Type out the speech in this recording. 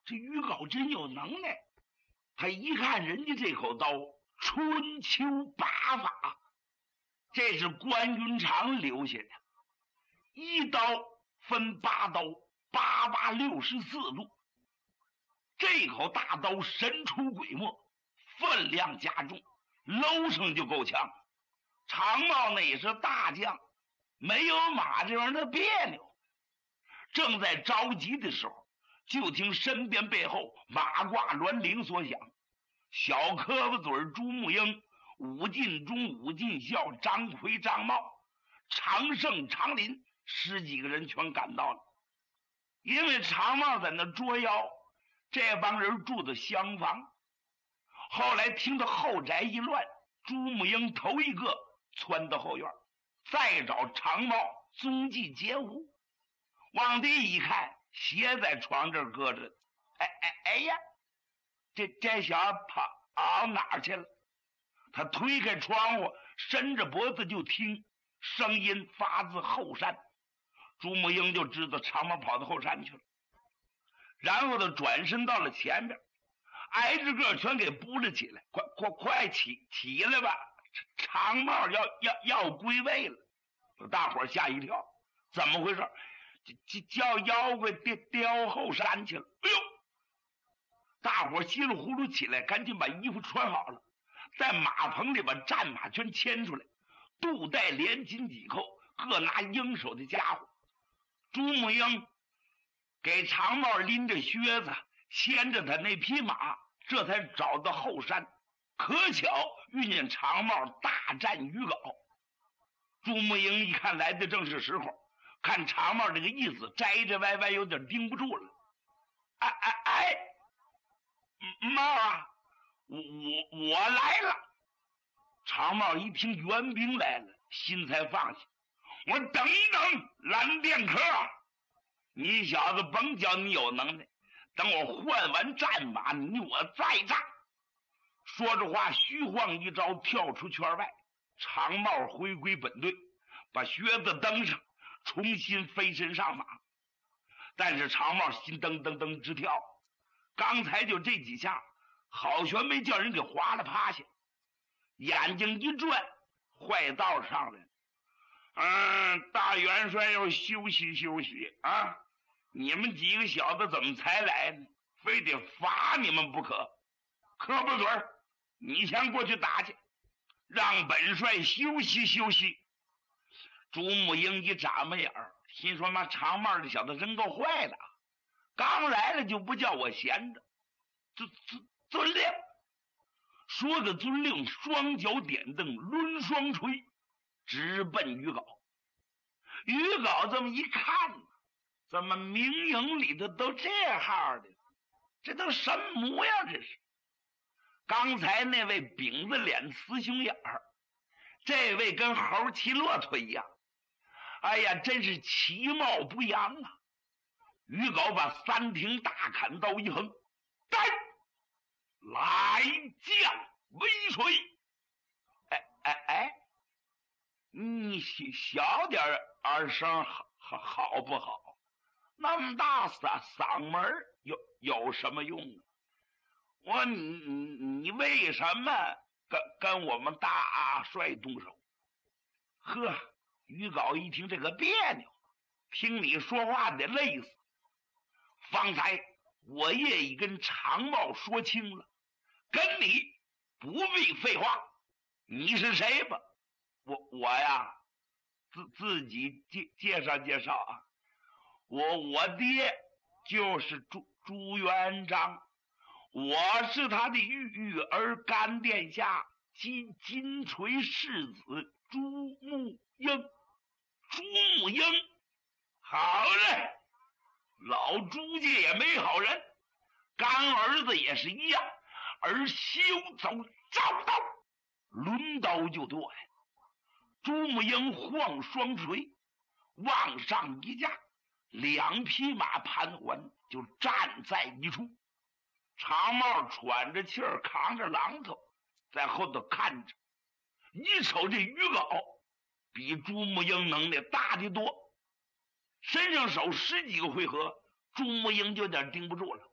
这于皋真有能耐。他一看人家这口刀，春秋8法，这是关云长留下的，一刀分8刀，8把64度。这口大刀神出鬼没，分量加重，搂上就够呛。长茂那也是大将，没有马这玩意儿的别扭。正在着急的时候，就听身边背后马挂銮铃所响，小磕巴嘴朱木英、武进忠、武进孝、张奎、张茂、常胜、常林10几个人全赶到了。因为常茂在那捉妖，这帮人住的厢房。后来听到后宅一乱，朱木英头一个窜到后院，再找常茂踪迹皆无。往地一看，鞋在床这儿搁着。哎呀，这小子跑哪儿去了？他推开窗户，伸着脖子就听，声音发自后山。朱木英就知道常茂跑到后山去了。然后他转身到了前边，挨着个全给扑了起来。快起来吧，常茂要归位了。大伙吓一跳，怎么回事？叫妖怪叼后山去了。哎呦！大伙稀里糊涂起来，赶紧把衣服穿好了，在马棚里把战马全牵出来，肚带连紧几扣，各拿应手的家伙。朱木英给常茂拎着靴子，牵着他那匹马，这才找到后山。可巧遇见常茂大战于皋。朱木英一看来的正是时候，看常茂这个意思，摘摘歪歪有点盯不住了。茂啊，我来了。常茂一听援兵来了，心才放下。我等等，蓝剑客，你小子甭叫你有能耐，等我换完战马，你我再战。说着话，虚晃一招，跳出圈外。常茂回归本队，把靴子蹬上，重新飞身上马。但是常茂心噔噔噔直跳，刚才就这几下，好悬没叫人给划了趴下。眼睛一转，坏道上来了。大元帅要休息休息啊！你们几个小子怎么才来呢？非得罚你们不可。磕巴嘴儿，你先过去打去，让本帅休息休息。朱木英一眨巴眼儿，心说妈常茂这小子真够坏的，刚来了就不叫我闲着。遵令。说个遵令，双脚点蹬，抡双锤，直奔于皋。于皋这么一看，怎么明营里头都这号的？这都什么模样？这是刚才那位饼子脸雌雄眼儿，这位跟猴骑骆驼一样。哎呀，真是其貌不扬啊！于皋把3挺大砍刀一横，干！来将微锤！你小点声好不好？那么大嗓门有什么用啊？你为什么跟我们大帅动手？呵，于皋一听这个别扭，听你说话得累死。方才我也已跟常茂说清了，跟你不必废话。你是谁吧？我呀，自己介绍啊。我爹就是朱元璋，我是他的育儿干殿下金锤世子朱木英。朱木英，好嘞，老朱家也没好人，干儿子也是一样，而休走招刀，抡刀就剁呀。朱木英晃双锤，往上一架，2匹马盘桓，就站在一处。常茂喘着气儿，扛着榔头，在后头看着。一瞅这于皋比朱木英能耐大得多，身上手10几个回合，朱木英就有点盯不住了。